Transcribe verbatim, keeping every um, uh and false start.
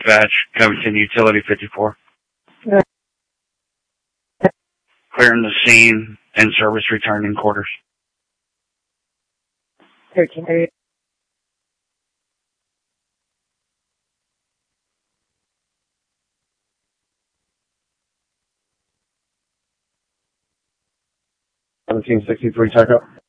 Dispatch, Covington Utility fifty-four. Clearing the scene and service returning quarters. thirteen thirty. seventeen sixty-three checkup.